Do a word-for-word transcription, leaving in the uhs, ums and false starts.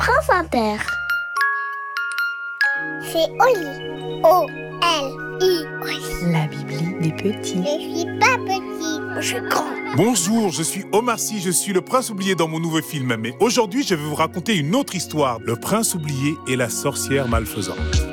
France Inter. C'est Oli. O L I. Oli. La Bibli des petits. Je suis pas petit, je suis grand. Bonjour, je suis Omar Sy, je suis le prince oublié dans mon nouveau film. Mais aujourd'hui, je vais vous raconter une autre histoire. Le prince oublié et la sorcière malfaisante.